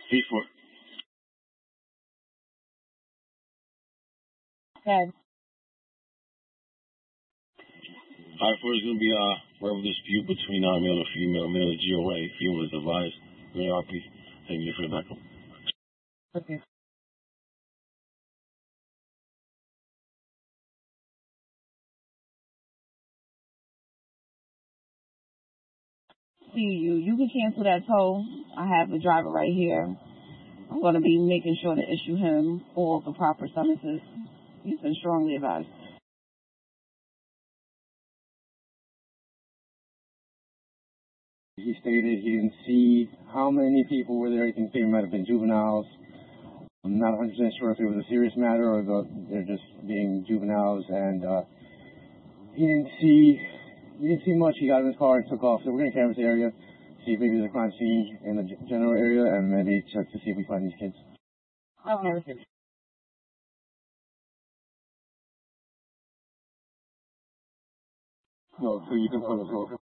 P4. Okay. 5-4 is going to be verbal dispute between male and female. Male is GOA. Female is advised. Male RP. Thank you for the backup. Okay. See you. You can cancel that toll. I have the driver right here. I'm going to be making sure to issue him all the proper summonses. He's been strongly advised. He stated he didn't see how many people were there. He thinks they might have been juveniles. I'm not 100% sure if it was a serious matter or they're just being juveniles. And he didn't see much. He got in his car and took off. So we're going to canvass the area, see if maybe there's a crime scene in the general area, and maybe check to see if we find these kids. Okay. No, so you can put us over.